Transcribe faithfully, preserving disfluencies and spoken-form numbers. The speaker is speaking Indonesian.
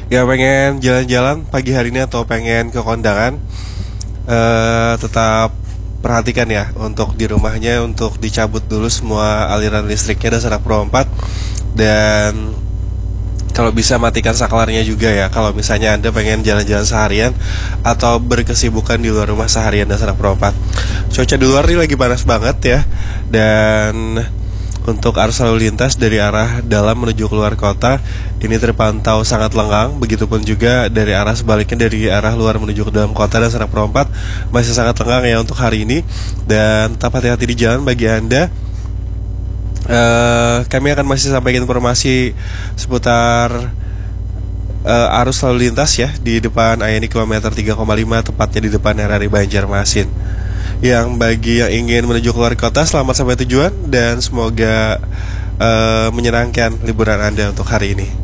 Ya pengen jalan-jalan pagi hari ini atau pengen ke kondangan, eh, tetap perhatikan ya untuk di rumahnya, untuk dicabut dulu semua aliran listriknya dan sanak perompat. Dan kalau bisa matikan saklarnya juga ya, kalau misalnya Anda pengen jalan-jalan seharian atau berkesibukan di luar rumah seharian dan sanak perompat. Cuaca di luar ini lagi panas banget ya. Dan untuk arus lalu lintas dari arah dalam menuju keluar kota ini terpantau sangat lengang. Begitupun juga dari arah sebaliknya, dari arah luar menuju ke dalam kota dan sanak perompat masih sangat lengang ya untuk hari ini. Dan tetap hati-hati di jalan bagi Anda. Uh, kami akan masih sampaikan informasi seputar uh, arus lalu lintas ya di depan Ayani kilometer tiga koma lima, tepatnya di depan R R I Banjarmasin. Yang bagi yang ingin menuju keluar kota, selamat sampai tujuan dan semoga uh, menyenangkan liburan Anda untuk hari ini.